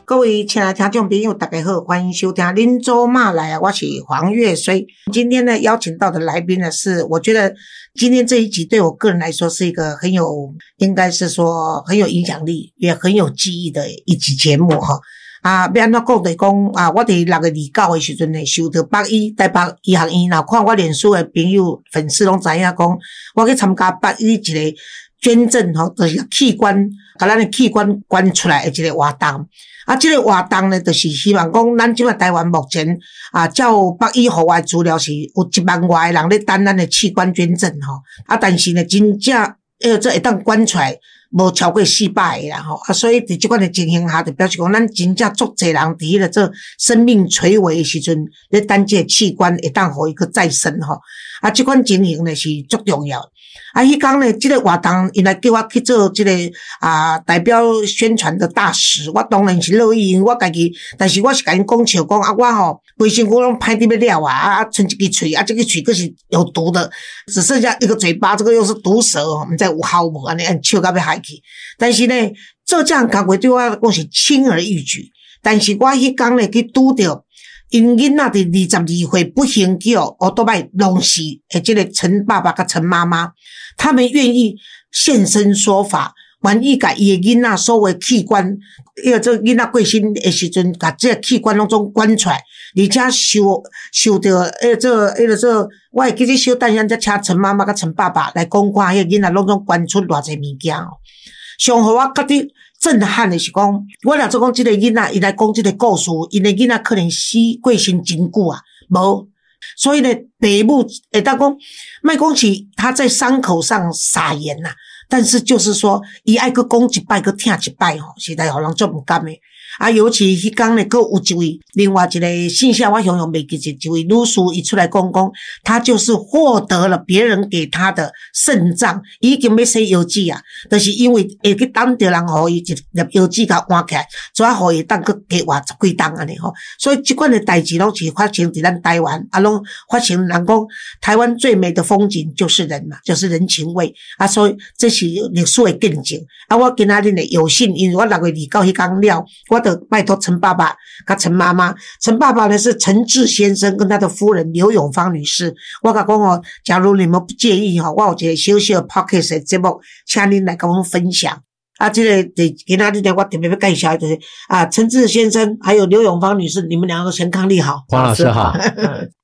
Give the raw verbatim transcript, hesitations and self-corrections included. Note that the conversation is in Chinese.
各位亲爱的听众朋友大家好，欢迎收听林州骂来啊，我是黄月水。今天呢邀请到的来宾呢是我觉得今天这一集对我个人来说是一个很有应该是说很有影响力也很有记忆的一集节目哈。啊，要安怎讲就是讲啊，我伫六月二十九的时阵呢，收到北医台北医学院，然后看我脸书的朋友粉丝拢知影讲，我去参加北医一个捐赠吼，就是器官，把咱的器官捐出来的一个活动。啊，这个活动呢，就是希望讲，咱即摆台湾目前啊，照北医予我的资料是有一万外的人咧等咱的器官捐赠吼。啊，但是呢，真正呃，这会当捐出来。无超过四百个啦吼，啊，所以伫即款的情形下，就表示讲，咱真正足侪人伫迄个做生命垂危的时阵，咧等这个器官会当互伊去再生吼，啊，即款情形呢是足重要。啊，迄天呢，即、这个活动因来叫我去做即、这个啊代表宣传的大使，我当然是乐意，因为我家己，但是我是甲因讲笑讲啊，我吼规身躯拢歹得要了啊，啊，剩一支喙，啊，这个喙佫是有毒的，只剩下一个嘴巴，这个又是毒蛇哦，毋知有效无安尼，按笑到要害去。但是呢，做这样工作对我来讲是轻而易举，但是我迄天呢去拄着。因囡仔伫二十二岁不幸去哦，奥多麦弄死诶，这个陈爸爸甲陈妈妈，他们愿意现身说法，愿意甲伊诶囡仔所有器官，因为这囡仔过身诶时阵，甲这个器官拢总捐出来，而且收收到诶，这迄个这，我会记得小等下才请陈妈妈甲陈爸爸来讲看，迄个囡仔拢总捐出偌济物件哦。上互我觉得震撼的是讲，我若做讲即个囡仔，伊来讲即个故事，因的囡仔可能死过身真久啊，无，所以呢，爸母会当讲，莫讲是他在伤口上撒盐呐、啊，但是就是说，伊爱佫讲一摆，佫听一摆吼，实在互人足毋甘的。啊，尤其迄天呢，佫有一位另外一个姓夏，我永远袂记一位女士，伊出来讲讲，她就是获得了别人给她的肾脏，已经要洗腰子啊，就是因为会去等着人互伊一粒腰子甲换起来，所以互伊当佫加活十几档安尼吼。所以即款的代志拢是发生伫咱台湾，啊，拢发生人讲台湾最美的风景就是人嘛，就是人情味啊，所以这是历史的见证。啊，我今仔日呢有幸，因为我六月二十九迄天了，我的拜托陈爸爸跟陈妈妈，陈爸爸呢是陈志先生跟他的夫人刘永芳女士。我甲讲哦，假如你们不介意哈，我有一个小小的 podcast 的节目，请您来跟我们分享。啊，这个今天呢，我特别要介绍就是啊，陈志先生还有刘永芳女士，你们两个都健康利好。 黄老师好。